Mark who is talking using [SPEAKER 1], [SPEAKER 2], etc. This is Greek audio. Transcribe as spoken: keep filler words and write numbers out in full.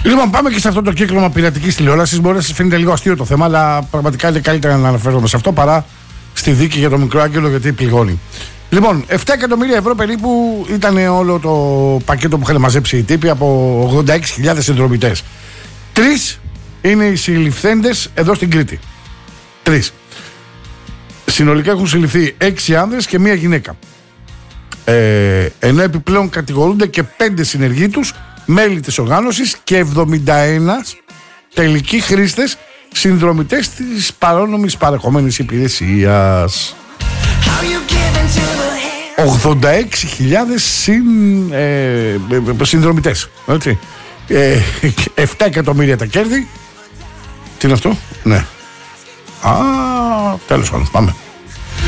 [SPEAKER 1] Λοιπόν, πάμε και σε αυτό το κύκλωμα πειρατικής τηλεόρασης. Μπορεί να σας φαίνεται λίγο αστείο το θέμα, αλλά πραγματικά είναι καλύτερα να αναφέρομαι σε αυτό παρά στη δίκη για το μικρό άγγελο, γιατί πληγώνει. Λοιπόν, επτά εκατομμύρια ευρώ περίπου ήταν όλο το πακέτο που είχαν μαζέψει οι τύποι από ογδόντα έξι χιλιάδες συνδρομητές. Τρεις είναι οι συλληφθέντες εδώ στην Κρήτη. Τρεις. Συνολικά έχουν συλληφθεί έξι άνδρες και μία γυναίκα. Ε, ενώ επιπλέον κατηγορούνται και πέντε συνεργοί τους, μέλη της οργάνωσης και εβδομήντα ένα τελικοί χρήστες συνδρομητές της παρόνομης παρεχόμενης υπηρεσίας. ογδόντα έξι χιλιάδες συν, ε, συνδρομητές. Έτσι. Ε, επτά εκατομμύρια τα κέρδη. Τι είναι αυτό? Ναι. Α, τέλος πάντων, πάμε.